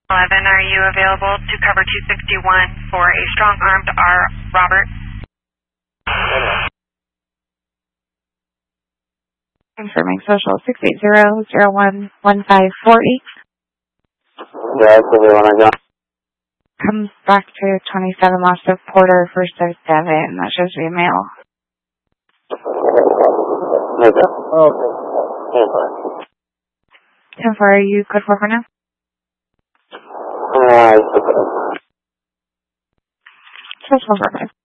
11, are you available to cover 261 for a strong-armed Robert? Confirming social 680-011548. Yeah, that's the one I got. Comes back to 27 lots of Porter, first of 7. That shows to be a male. Okay. Okay. 10-4, are you code 4 for now? Okay. Social 4 for 5.